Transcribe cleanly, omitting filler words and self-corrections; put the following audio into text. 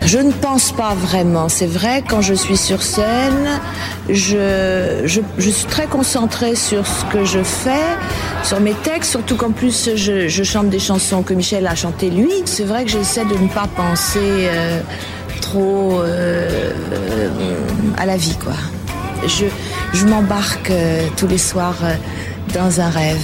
Je ne pense pas vraiment. C'est vrai, quand je suis sur scène, je suis très concentrée sur ce que je fais, sur mes textes, surtout qu'en plus je chante des chansons que Michel a chantées lui. C'est vrai que j'essaie de ne pas penser trop à la vie, quoi. Je m'embarque tous les soirs dans un rêve.